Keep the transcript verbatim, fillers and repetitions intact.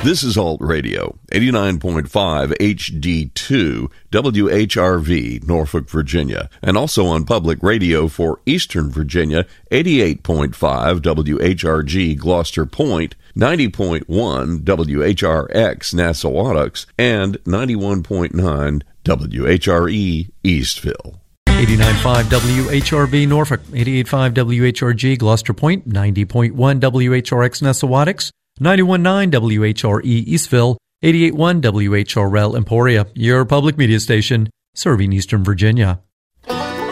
This is Alt Radio, eighty-nine point five H D two, W H R V, Norfolk, Virginia, and also on public radio for Eastern Virginia, eighty-eight point five W H R G, Gloucester Point, ninety point one W H R X, Nassawadox, and ninety-one point nine W H R E, Eastville. eighty-nine point five W H R V Norfolk, eighty-eight point five W H R G Gloucester Point, ninety point one W H R X Nassawadox, ninety-one point nine W H R E Eastville, eighty-eight point one W H R L Emporia, your public media station serving Eastern Virginia.